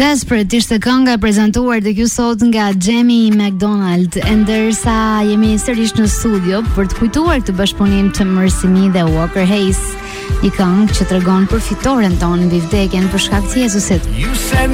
Desperate ishte kënga e prezantuar të ju sot nga Jamie McDonald, ndërsa jemi sërish në studio për të kujtuar këtë bashkëpunim të Mercy Me dhe Walker Hayes, një këngë që tregon për fitoren tonë mbi vdekjen për shkak të Jezusit.